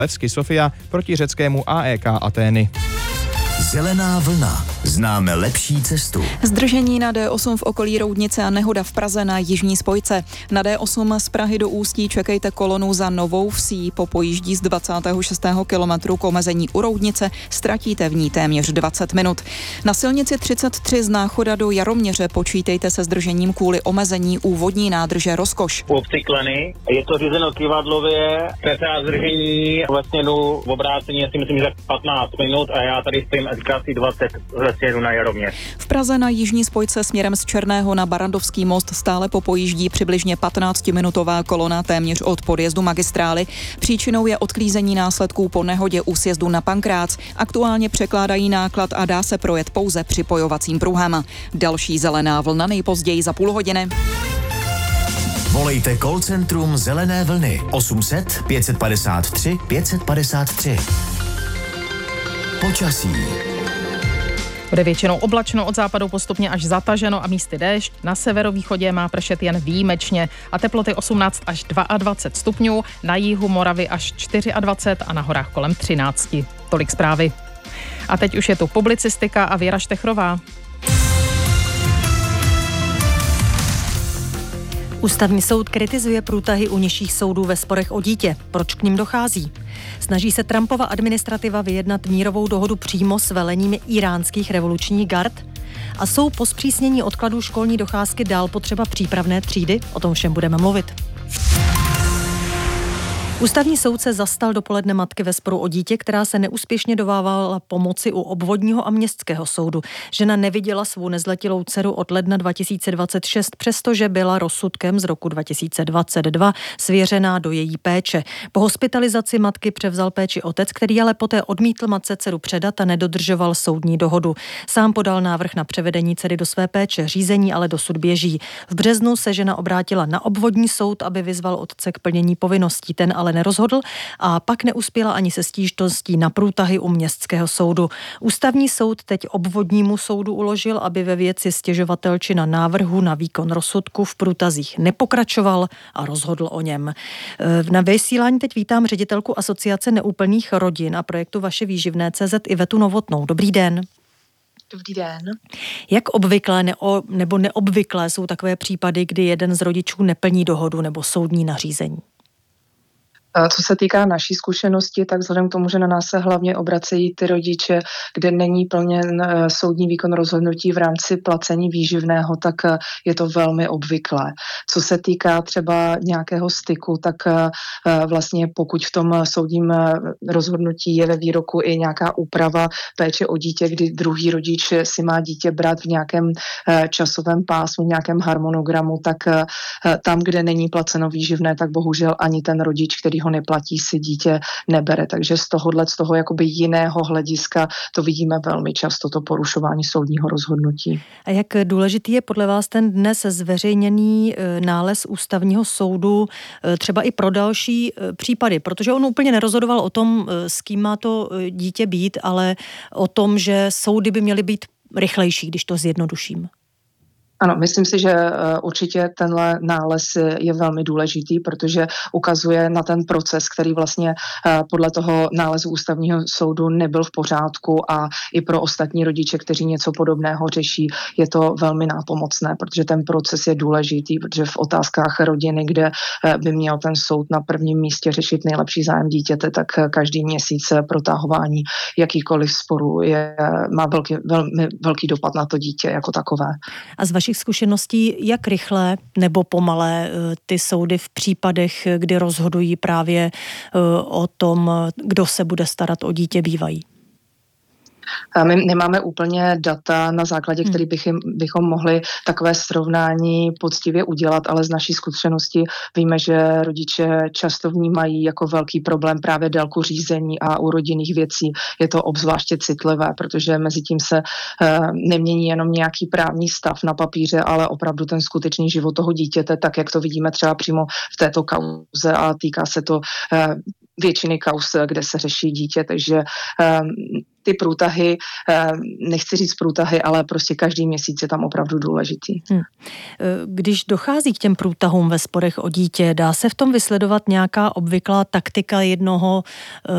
Levski Sofia proti řeckému AEK Atény. Zelená vlna. Známe lepší cestu. Zdržení na D8 v okolí Roudnice a nehoda v Praze na jižní spojce. Na D8 z Prahy do Ústí čekejte kolonu za Novou Vsí. Po pojíždí z 26. kilometru k omezení u Roudnice ztratíte v ní téměř 20 minut. Na silnici 33 z Náchoda do Jaroměře počítejte se zdržením kvůli omezení u vodní nádrže Rozkoš. U obci Kleny je to řízeno kivadlově, přesáh zdržení vlastně jdu v obrácení, asi myslím, že 15 minut a já tady stojím asi 20 jedu na Jaroměř. V Praze na jižní spojce směrem z Černého na Barandovský most stále popojíždí přibližně 15-minutová kolona téměř od podjezdu magistrály. Příčinou je odklízení následků po nehodě u sjezdu na Pankrác. Aktuálně překládají náklad a dá se projet pouze připojovacím pruhem. Další zelená vlna nejpozději za půl hodiny. Volejte call centrum Zelené vlny 800 553 553. Počasí. Bude většinou oblačno, od západu postupně až zataženo a místy déšť. Na severovýchodě má pršet jen výjimečně a teploty 18 až 22 stupňů, na jihu Moravy až 24 a na horách kolem 13. Tolik zprávy. A teď už je tu publicistika a Věra Štechrová. Ústavní soud kritizuje průtahy u nižších soudů ve sporech o dítě. Proč k nim dochází? Snaží se Trumpova administrativa vyjednat mírovou dohodu přímo s velením iránských revolučních gard? A jsou po zpřísnění odkladu školní docházky dál potřeba přípravné třídy? O tom všem budeme mluvit. Ústavní soud se zastal dopoledne matky ve sporu o dítě, která se neúspěšně dovávala pomoci u obvodního a městského soudu. Žena neviděla svou nezletilou dceru od ledna 2026, přestože byla rozsudkem z roku 2022 svěřená do její péče. Po hospitalizaci matky převzal péči otec, který ale poté odmítl matce dceru předat a nedodržoval soudní dohodu. Sám podal návrh na převedení dcery do své péče, řízení ale dosud běží. V březnu se žena obrátila na obvodní soud, aby vyzval otce k plnění povinností. Ten ale nerozhodl a pak neuspěla ani se stížností na průtahy u městského soudu. Ústavní soud teď obvodnímu soudu uložil, aby ve věci stěžovatelčina návrhu na výkon rozsudku v průtazích nepokračoval a rozhodl o něm. Na vysílání teď vítám ředitelku Asociace neúplných rodin a projektu Vaše výživné.cz Ivetu Novotnou. Dobrý den. Dobrý den. Jak obvyklé nebo neobvyklé jsou takové případy, kdy jeden z rodičů neplní dohodu nebo soudní nařízení? Co se týká naší zkušenosti, tak vzhledem k tomu, že na nás se hlavně obracejí ty rodiče, kde není plněn soudní výkon rozhodnutí v rámci placení výživného, tak je to velmi obvyklé. Co se týká třeba nějakého styku, tak vlastně pokud v tom soudním rozhodnutí je ve výroku i nějaká úprava péče o dítě, kdy druhý rodič si má dítě brát v nějakém časovém pásmu, v nějakém harmonogramu, tak tam, kde není placeno výživné, tak bohužel ani ten rodič, který ho neplatí, si dítě nebere. Takže z toho jakoby jiného hlediska to vidíme velmi často, to porušování soudního rozhodnutí. A jak důležitý je podle vás ten dnes zveřejněný nález Ústavního soudu třeba i pro další případy? Protože on úplně nerozhodoval o tom, s kým má to dítě být, ale o tom, že soudy by měly být rychlejší, když to zjednoduším. Ano, myslím si, že určitě tenhle nález je velmi důležitý, protože ukazuje na ten proces, který vlastně podle toho nálezu Ústavního soudu nebyl v pořádku a i pro ostatní rodiče, kteří něco podobného řeší, je to velmi nápomocné, protože ten proces je důležitý, protože v otázkách rodiny, kde by měl ten soud na prvním místě řešit nejlepší zájem dítěte, tak každý měsíc protahování jakýkoliv sporu má velmi velký dopad na to dítě jako takové. A z vašich zkušeností, jak rychle nebo pomalé ty soudy v případech, kdy rozhodují právě o tom, kdo se bude starat o dítě, bývají? My nemáme úplně data, na základě kterých bychom mohli takové srovnání poctivě udělat, ale z naší zkušenosti víme, že rodiče často vnímají jako velký problém právě délku řízení a u rodinných věcí je to obzvláště citlivé, protože mezi tím se nemění jenom nějaký právní stav na papíře, ale opravdu ten skutečný život toho dítěte, tak jak to vidíme třeba přímo v této kauze a týká se to většiny kauz, kde se řeší dítě, takže ty průtahy, nechci říct průtahy, ale prostě každý měsíc je tam opravdu důležitý. Když dochází k těm průtahům ve sporech o dítě, dá se v tom vysledovat nějaká obvyklá taktika jednoho